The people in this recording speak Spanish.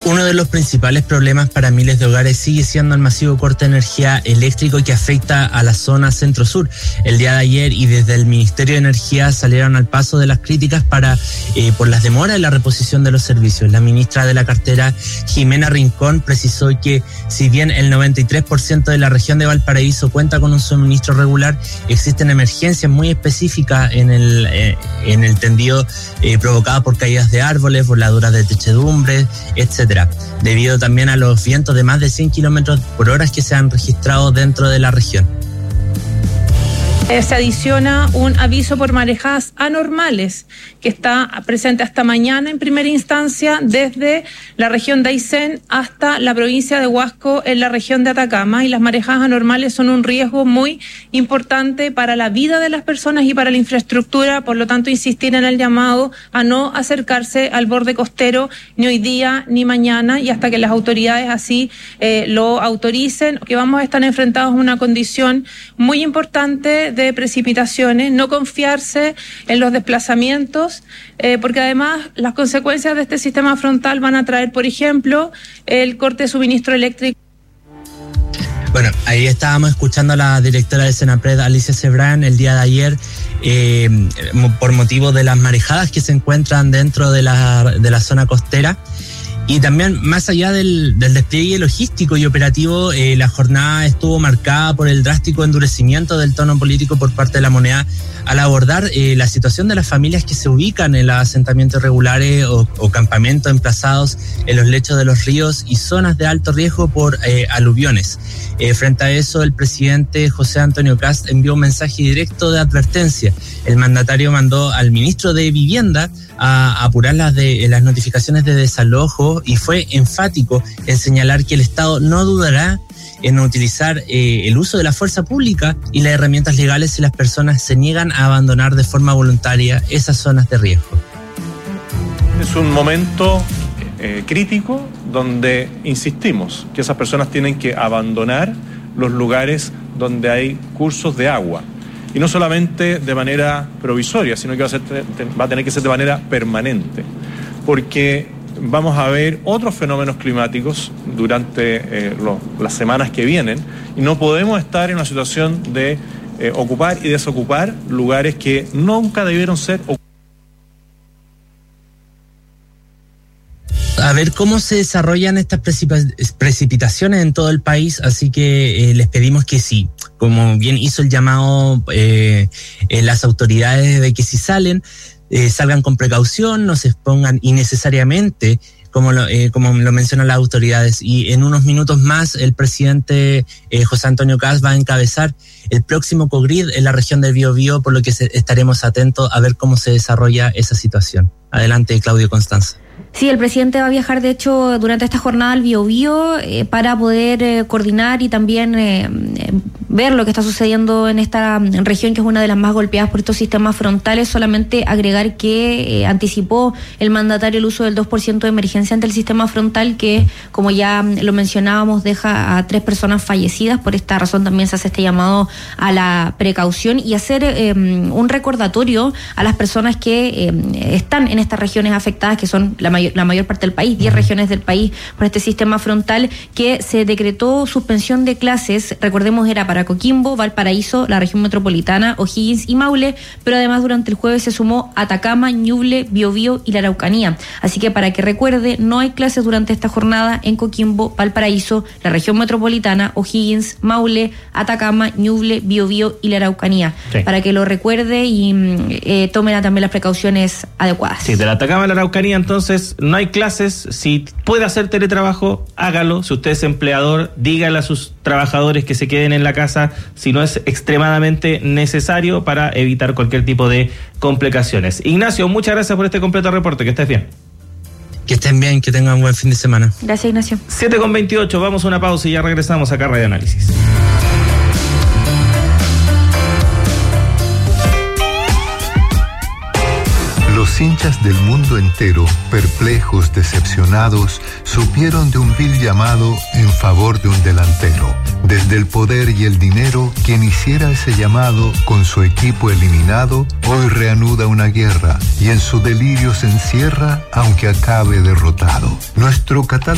Uno de los principales problemas para miles de hogares sigue siendo el masivo corte de energía eléctrico que afecta a la zona centro-sur. El día de ayer y desde el Ministerio de Energía salieron al paso de las críticas por las demoras en la reposición de los servicios. La ministra de la cartera, Jimena Rincón, precisó que si bien el 93% de la región de Valparaíso cuenta con un suministro regular, existen emergencias muy específicas en el tendido provocado por caídas de árboles, voladuras de techedumbres, etc. Debido también a los vientos de más de 100 kilómetros por hora que se han registrado dentro de la región. Se adiciona un aviso por marejadas anormales que está presente hasta mañana en primera instancia desde la región de Aysén hasta la provincia de Huasco en la región de Atacama, y las marejadas anormales son un riesgo muy importante para la vida de las personas y para la infraestructura. Por lo tanto, insistir en el llamado a no acercarse al borde costero ni hoy día ni mañana, y hasta que las autoridades así lo autoricen, que vamos a estar enfrentados a una condición muy importante de precipitaciones, no confiarse en los desplazamientos, porque además las consecuencias de este sistema frontal van a traer, por ejemplo, el corte de suministro eléctrico. Bueno, ahí estábamos escuchando a la directora de Senapred, Alicia Cebrán, el día de ayer, por motivo de las marejadas que se encuentran dentro de la zona costera. Y también, más allá del despliegue logístico y operativo, la jornada estuvo marcada por el drástico endurecimiento del tono político por parte de la moneda al abordar la situación de las familias que se ubican en los asentamientos irregulares o campamentos emplazados en los lechos de los ríos y zonas de alto riesgo por aluviones. Frente a eso, el presidente José Antonio Kast envió un mensaje directo de advertencia. El mandatario mandó al ministro de Vivienda a apurar las notificaciones de desalojo y fue enfático en señalar que el Estado no dudará en utilizar el uso de la fuerza pública y las herramientas legales si las personas se niegan a abandonar de forma voluntaria esas zonas de riesgo. Es un momento crítico donde insistimos que esas personas tienen que abandonar los lugares donde hay cursos de agua. Y no solamente de manera provisoria, sino que va a tener que ser de manera permanente, porque vamos a ver otros fenómenos climáticos durante las semanas que vienen, y no podemos estar en una situación de ocupar y desocupar lugares que nunca debieron ser ocupados. A ver cómo se desarrollan estas precipitaciones en todo el país, así que les pedimos que sí, como bien hizo el llamado las autoridades, de que si salgan con precaución, no se expongan innecesariamente, como lo mencionan las autoridades. Y en unos minutos más el presidente José Antonio Kast va a encabezar el próximo COGRID en la región del Biobío, por lo que estaremos atentos a ver cómo se desarrolla esa situación. Adelante, Claudio Constanza. Sí, el presidente va a viajar, de hecho, durante esta jornada al Biobío para poder coordinar y también ver lo que está sucediendo en esta región, que es una de las más golpeadas por estos sistemas frontales. Solamente agregar que anticipó el mandatario el uso del 2% de emergencia ante el sistema frontal, que, como ya lo mencionábamos, deja a 3 personas fallecidas. Por esta razón también se hace este llamado a la precaución y hacer un recordatorio a las personas que están en estas regiones afectadas, que son la mayor parte del país, 10 regiones del país, por este sistema frontal, que se decretó suspensión de clases. Recordemos, era para Coquimbo, Valparaíso, la región metropolitana, O'Higgins y Maule, pero además durante el jueves se sumó Atacama, Ñuble, Biobío y la Araucanía. Así que, para que recuerde, no hay clases durante esta jornada en Coquimbo, Valparaíso, la región metropolitana, O'Higgins, Maule, Atacama, Ñuble, Biobío y la Araucanía. Sí. Para que lo recuerde y tomen también las precauciones adecuadas. Sí, de la Atacama a la Araucanía, entonces, no hay clases. Si puede hacer teletrabajo, hágalo. Si usted es empleador, dígale a sus trabajadores que se queden en la casa si no es extremadamente necesario, para evitar cualquier tipo de complicaciones. Ignacio, muchas gracias por este completo reporte. Que estés bien. Que estén bien, que tengan un buen fin de semana. Gracias, Ignacio. 7:28, vamos a una pausa y ya regresamos acá a Radio Análisis. Los hinchas del mundo entero, perplejos, decepcionados, supieron de un vil llamado en favor de un delantero. Desde el poder y el dinero, quien hiciera ese llamado con su equipo eliminado, hoy reanuda una guerra y en su delirio se encierra, aunque acabe derrotado. Nuestro catálogo